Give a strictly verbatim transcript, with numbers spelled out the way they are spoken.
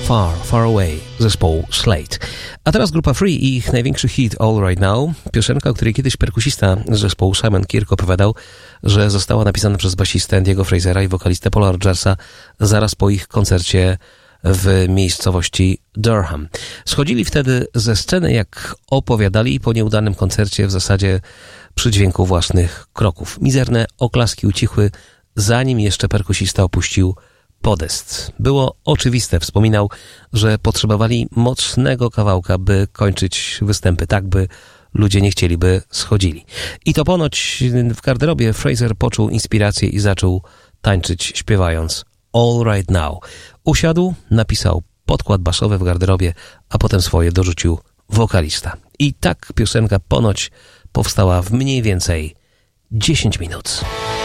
Far, Far Away zespołu Slate. A teraz grupa Free i ich największy hit All Right Now. Piosenka, o której kiedyś perkusista zespołu Simon Kirk opowiadał, że została napisana przez basistę Andy'ego Frasera i wokalistę Paula Rodgersa zaraz po ich koncercie w miejscowości Durham. Schodzili wtedy ze sceny, jak opowiadali, po nieudanym koncercie w zasadzie przy dźwięku własnych kroków. Mizerne oklaski ucichły, zanim jeszcze perkusista opuścił podest. Było oczywiste, wspominał, że potrzebowali mocnego kawałka, by kończyć występy, tak by ludzie nie chcieli, by schodzili. I to ponoć w garderobie Fraser poczuł inspirację i zaczął tańczyć, śpiewając All Right Now. Usiadł, napisał podkład basowy w garderobie, a potem swoje dorzucił wokalista. I tak piosenka ponoć powstała w mniej więcej dziesięć minut.